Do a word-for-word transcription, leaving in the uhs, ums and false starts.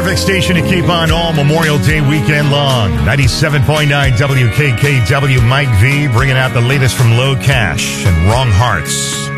perfect station to keep on all Memorial Day weekend long. ninety-seven point nine W K K W, Mike V, bringing out the latest from Low Cash and Wrong Hearts.